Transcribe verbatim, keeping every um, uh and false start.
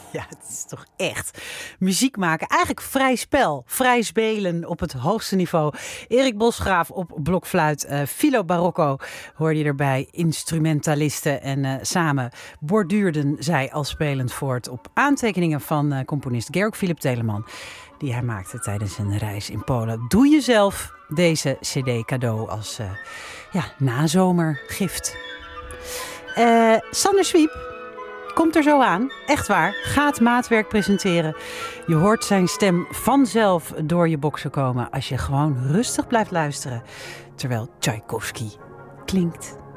Ja, het is toch echt muziek maken. Eigenlijk vrij spel, vrij spelen op het hoogste niveau. Erik Bosgraaf op blokfluit, uh, Philo Barocco hoorde je erbij, instrumentalisten. En uh, samen borduurden zij al spelend voort op aantekeningen van uh, componist Georg Philipp Telemann, die hij maakte tijdens een reis in Polen. Doe jezelf deze cd cadeau als uh, ja, nazomergift. Uh, Sander Zwiep komt er zo aan, echt waar, gaat maatwerk presenteren. Je hoort zijn stem vanzelf door je boksen komen als je gewoon rustig blijft luisteren, terwijl Tchaikovsky klinkt.